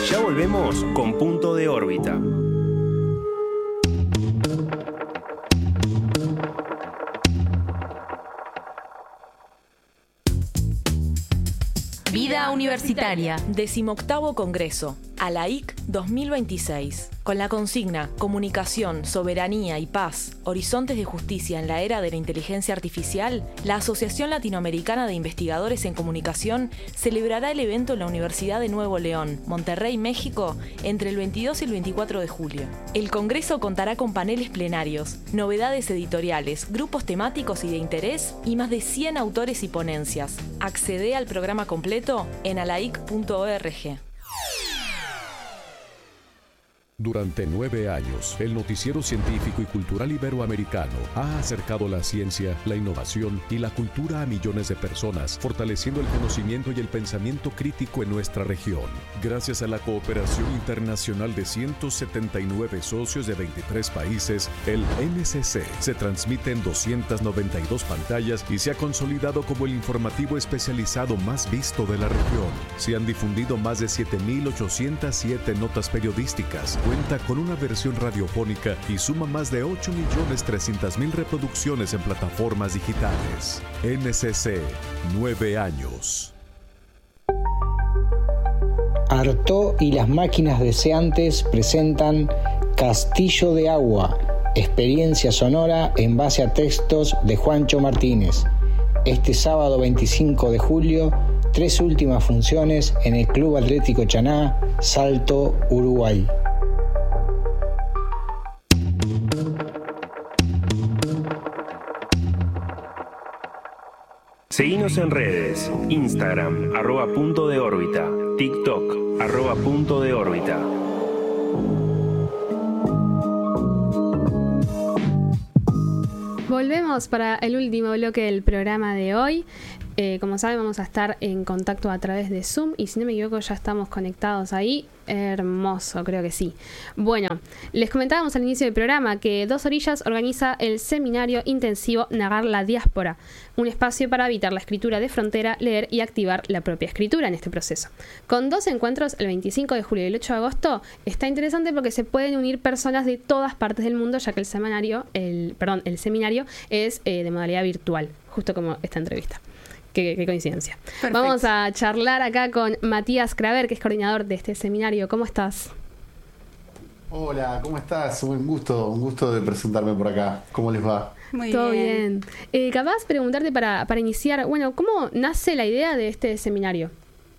Ya volvemos con Punto de Órbita. Vida Universitaria, 18º Congreso, ALAIC 2026. Con la consigna Comunicación, Soberanía y Paz, Horizontes de Justicia en la Era de la Inteligencia Artificial, la Asociación Latinoamericana de Investigadores en Comunicación celebrará el evento en la Universidad de Nuevo León, Monterrey, México, entre el 22 y el 24 de julio. El Congreso contará con paneles plenarios, novedades editoriales, grupos temáticos y de interés y más de 100 autores y ponencias. Accede al programa completo en alaic.org. Durante 9 años, el noticiero científico y cultural iberoamericano ha acercado la ciencia, la innovación y la cultura a millones de personas, fortaleciendo el conocimiento y el pensamiento crítico en nuestra región. Gracias a la cooperación internacional de 179 socios de 23 países, el NCC se transmite en 292 pantallas y se ha consolidado como el informativo especializado más visto de la región. Se han difundido más de 7.807 notas periodísticas. Cuenta con una versión radiofónica y suma más de 8.300.000 reproducciones en plataformas digitales. NCC, 9 años. Artaud y las máquinas deseantes presentan Castillo de Agua, experiencia sonora en base a textos de Juancho Martínez. Este sábado 25 de julio, 3 últimas funciones en el Club Atlético Chaná, Salto, Uruguay. Seguinos en redes, Instagram, @punto de órbita, TikTok, @punto de órbita. Volvemos para el último bloque del programa de hoy. Como saben, vamos a estar en contacto a través de Zoom y si no me equivoco ya estamos conectados ahí. Hermoso, creo que sí. Bueno, les comentábamos al inicio del programa que Dos Orillas organiza el seminario intensivo Narrar la Diáspora, un espacio para evitar la escritura de frontera, leer y activar la propia escritura en este proceso. Con 2 encuentros, el 25 de julio y el 8 de agosto, está interesante porque se pueden unir personas de todas partes del mundo, ya que el seminario es de modalidad virtual, justo como esta entrevista. Qué coincidencia. Perfecto. Vamos a charlar acá con Matías Craver, que es coordinador de este seminario. ¿Cómo estás? Hola, ¿cómo estás? Un gusto de presentarme por acá. ¿Cómo les va? Muy Todo bien. Capaz preguntarte para iniciar, bueno, ¿cómo nace la idea de este seminario?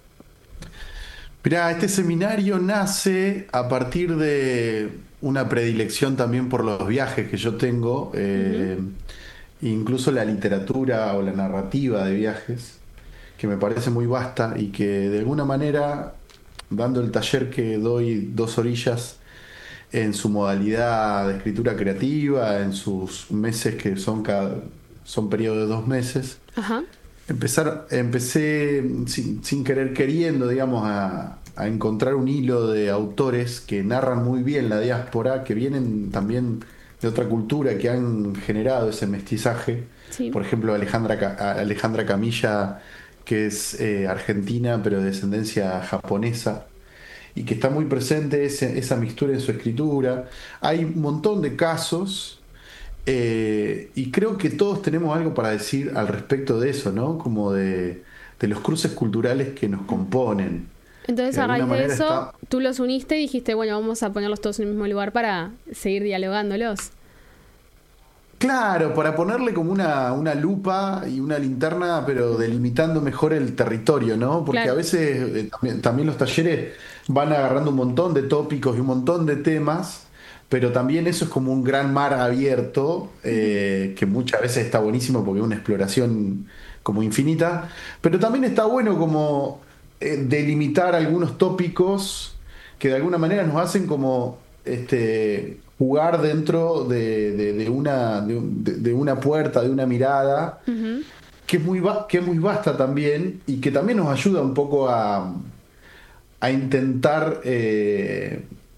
Mirá, este seminario nace a partir de una predilección también por los viajes que yo tengo. Incluso la literatura o la narrativa de viajes, que me parece muy vasta y que de alguna manera, dando el taller que doy Dos Orillas en su modalidad de escritura creativa, en sus meses que son periodos de 2 meses, Ajá. Empecé sin querer queriendo, digamos, a encontrar un hilo de autores que narran muy bien la diáspora, que vienen también de otra cultura, que han generado ese mestizaje. Sí. Por ejemplo, Alejandra Camilla, que es argentina pero de descendencia japonesa y que está muy presente esa mixtura en su escritura. Hay un montón de casos y creo que todos tenemos algo para decir al respecto de eso, ¿no? Como de los cruces culturales que nos componen. Entonces, a raíz de eso, tú los uniste y dijiste, bueno, vamos a ponerlos todos en el mismo lugar para seguir dialogándolos. Claro, para ponerle como una lupa y una linterna, pero delimitando mejor el territorio, ¿no? Porque claro, a veces también los talleres van agarrando un montón de tópicos y un montón de temas, pero también eso es como un gran mar abierto, que muchas veces está buenísimo porque es una exploración como infinita, pero también está bueno como delimitar algunos tópicos que de alguna manera nos hacen como jugar dentro de una puerta, de una mirada, uh-huh, que es muy vasta también y que también nos ayuda un poco a intentar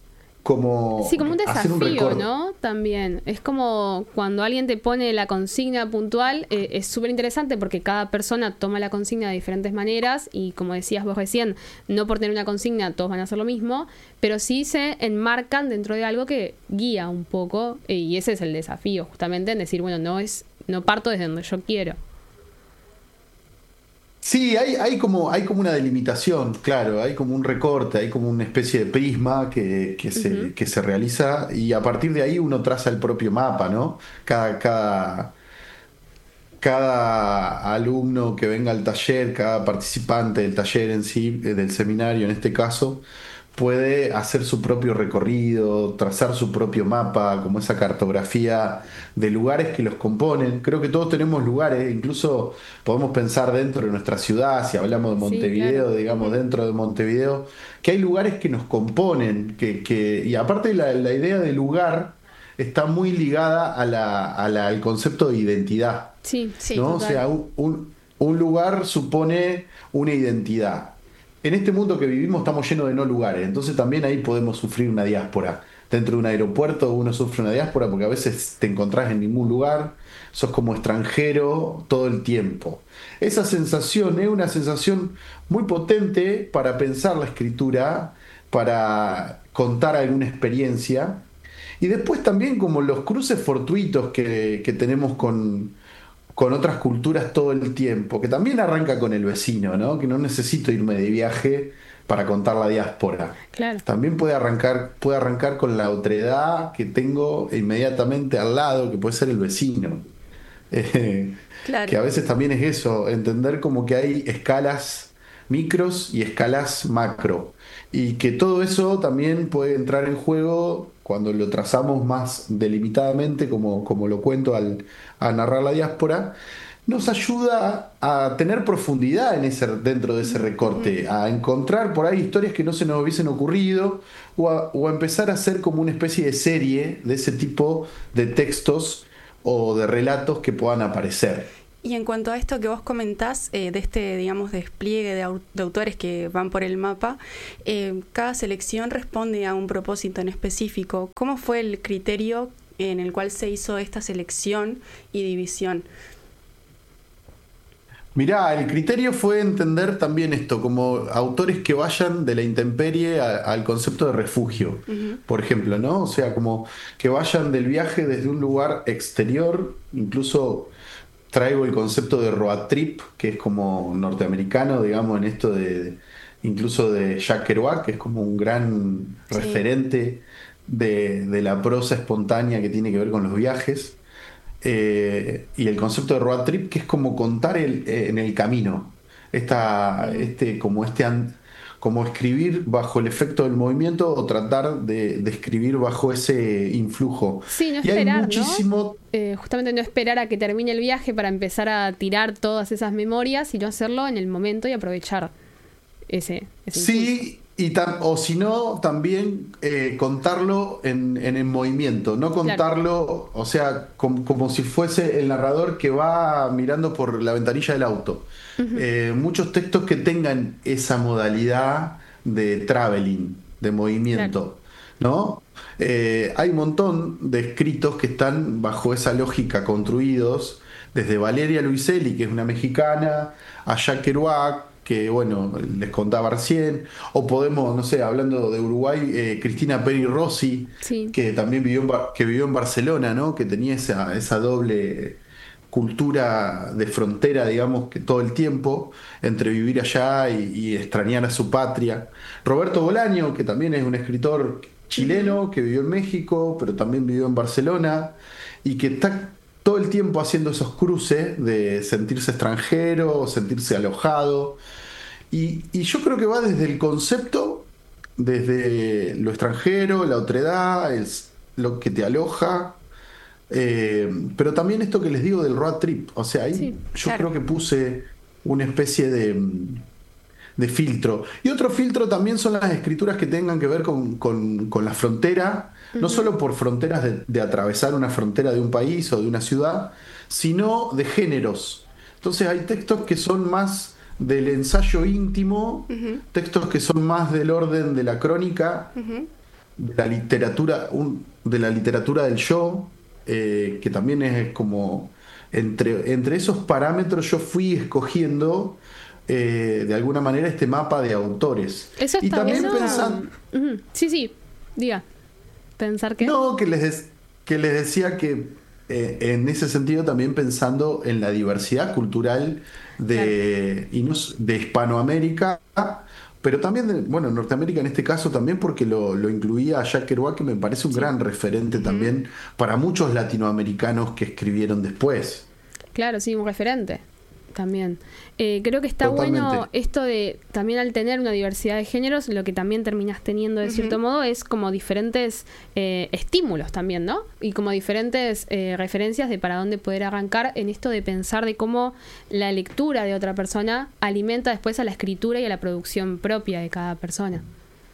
como Sí, como un hacer un desafío, recorte. ¿no? También. Es como cuando alguien te pone la consigna puntual, es súper interesante porque cada persona toma la consigna de diferentes maneras y como decías vos recién, no por tener una consigna todos van a hacer lo mismo, pero sí se enmarcan dentro de algo que guía un poco y ese es el desafío, justamente en decir, bueno, no parto desde donde yo quiero. Sí, hay como una delimitación, claro, hay como un recorte, hay como una especie de prisma que se realiza y a partir de ahí uno traza el propio mapa, ¿no? Cada alumno que venga al taller, cada participante del taller en sí, del seminario en este caso, puede hacer su propio recorrido, trazar su propio mapa, como esa cartografía de lugares que los componen. Creo que todos tenemos lugares, incluso podemos pensar dentro de nuestra ciudad, si hablamos de Montevideo, Sí, claro. digamos dentro de Montevideo, que hay lugares que nos componen, y aparte la idea de lugar está muy ligada al concepto de identidad. Sí, Sí, ¿no? O total. sea, un lugar supone una identidad. En este mundo que vivimos estamos llenos de no lugares, entonces también ahí podemos sufrir una diáspora. Dentro de un aeropuerto uno sufre una diáspora porque a veces te encontrás en ningún lugar, sos como extranjero todo el tiempo. Esa sensación es una sensación muy potente para pensar la escritura, para contar alguna experiencia. Y después también como los cruces fortuitos que tenemos con otras culturas todo el tiempo, que también arranca con el vecino, ¿no? Que no necesito irme de viaje para contar la diáspora. Claro. También puede arrancar con la otredad que tengo inmediatamente al lado, que puede ser el vecino. Eh, Claro. que a veces también es eso, entender como que hay escalas micros y escalas macro. Y que todo eso también puede entrar en juego cuando lo trazamos más delimitadamente, como lo cuento a narrar la diáspora, nos ayuda a tener profundidad dentro de ese recorte, a encontrar por ahí historias que no se nos hubiesen ocurrido, o a empezar a hacer como una especie de serie de ese tipo de textos o de relatos que puedan aparecer. Y en cuanto a esto que vos comentás, de este, digamos, despliegue de autores que van por el mapa, cada selección responde a un propósito en específico. ¿Cómo fue el criterio en el cual se hizo esta selección y división? Mirá, el criterio fue entender también esto, como autores que vayan de la intemperie al concepto de refugio, por ejemplo, ¿no? O sea, como que vayan del viaje desde un lugar exterior, incluso traigo el concepto de road trip, que es como norteamericano, digamos, en esto incluso de Jack Kerouac, que es como un gran referente de la prosa espontánea que tiene que ver con los viajes. Y el concepto de road trip, que es como contar en el camino. Como escribir bajo el efecto del movimiento o tratar de escribir bajo ese influjo. Sí, no y esperar, hay muchísimo. ¿no? Justamente no esperar a que termine el viaje para empezar a tirar todas esas memorias, sino hacerlo en el momento y aprovechar ese Sí, o si no, también contarlo en el movimiento, no contarlo, o sea, como si fuese el narrador que va mirando por la ventanilla del auto. Muchos textos que tengan esa modalidad de traveling, de movimiento, ¿no? Hay un montón de escritos que están bajo esa lógica construidos, desde Valeria Luiselli, que es una mexicana, a Jack Kerouac, que bueno, les contaba recién, o podemos, no sé, hablando de Uruguay, Cristina Peri Rossi, que también vivió en Barcelona, ¿no? Que tenía esa doble cultura de frontera, digamos, que todo el tiempo, entre vivir allá y extrañar a su patria. Roberto Bolaño, que también es un escritor chileno, que vivió en México, pero también vivió en Barcelona, y que está todo el tiempo haciendo esos cruces de sentirse extranjero, sentirse alojado. Y yo creo que va desde el concepto, desde lo extranjero, la otredad, lo que te aloja, pero también esto que les digo del road trip. O sea, ahí creo que puse una especie de filtro. Y otro filtro también son las escrituras que tengan que ver con la frontera, no solo por fronteras de atravesar una frontera de un país o de una ciudad, sino de géneros. Entonces hay textos que son más del ensayo íntimo, textos que son más del orden de la crónica, de la literatura, de la literatura del yo, que también es como entre esos parámetros yo fui escogiendo de alguna manera este mapa de autores. Eso está y también bueno. pensando, Sí, diga. ¿Pensar qué? no, que les decía que en ese sentido también pensando en la diversidad cultural de Hispanoamérica, pero también de, bueno, Norteamérica en este caso también porque lo incluía a Jack Kerouac, que me parece un gran referente también para muchos latinoamericanos que escribieron después. Claro, sí, un referente también. Creo que está Totalmente. bueno esto de también al tener una diversidad de géneros, lo que también terminas teniendo de cierto modo es como diferentes estímulos también, ¿no? Y como diferentes referencias de para dónde poder arrancar en esto de pensar de cómo la lectura de otra persona alimenta después a la escritura y a la producción propia de cada persona.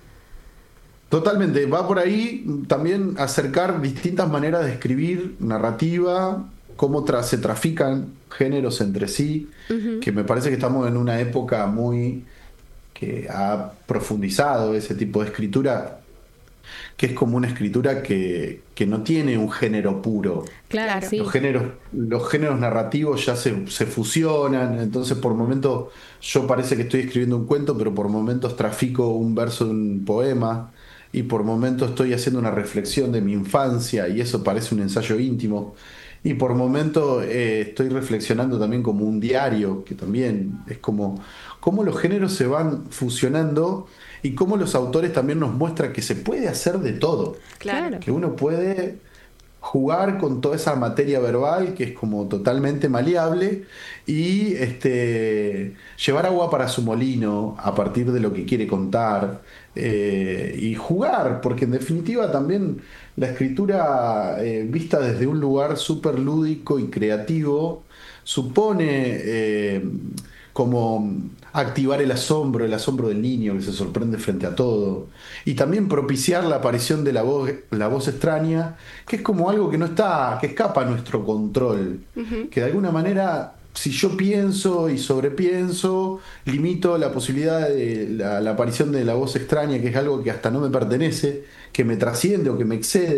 Totalmente, va por ahí también acercar distintas maneras de escribir, narrativa, cómo se trafican géneros entre sí, que me parece que estamos en una época muy que ha profundizado ese tipo de escritura, que es como una escritura que no tiene un género puro. Claro, sí. Los géneros narrativos ya se fusionan, entonces por momentos yo parece que estoy escribiendo un cuento, pero por momentos trafico un verso de un poema, y por momentos estoy haciendo una reflexión de mi infancia, y eso parece un ensayo íntimo. Y por momentos estoy reflexionando también como un diario, que también es como cómo los géneros se van fusionando y cómo los autores también nos muestran que se puede hacer de todo. Claro. Que uno puede jugar con toda esa materia verbal que es como totalmente maleable y llevar agua para su molino a partir de lo que quiere contar, y jugar, porque en definitiva también la escritura vista desde un lugar súper lúdico y creativo supone como activar el asombro del niño que se sorprende frente a todo, y también propiciar la aparición de la voz extraña, que es como algo que no está, que escapa a nuestro control, que de alguna manera, si yo pienso y sobrepienso, limito la posibilidad de la aparición de la voz extraña, que es algo que hasta no me pertenece, que me trasciende o que me excede.